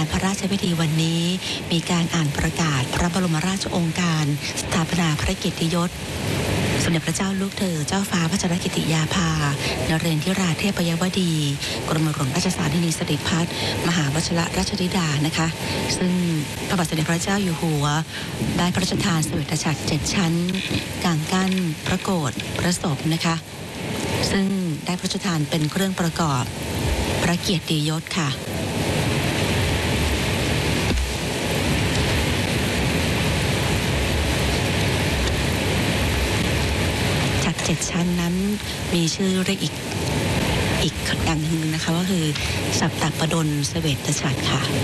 พระราชพิธีวันนี้มีการอ่านประกาศพระบรมราชโองการสถาปนาพระเกียรติยศสมเด็จพระเจ้าลูกเธอเจ้าฟ้าพัชรกิติยาภานเรนทิราเทพยวดีกรมหลวงราชสานินีสิริพัฒน์มหาวชิรราชธิดานะคะซึ่งพระบาทสมเด็จพระเจ้าอยู่หัวได้พระราชทานเสวตฉัตร7ชั้นกางกั้นพระโกฐพระศพนะคะซึ่งได้พระราชทานเป็นเครื่องประกอบพระเกียรติยศค่ะจาก7ชั้นนั้นมีชื่อเรียกอีกอย่างหนึ่งนะคะก็คือสัปตปดลเสวตฉัตรค่ะ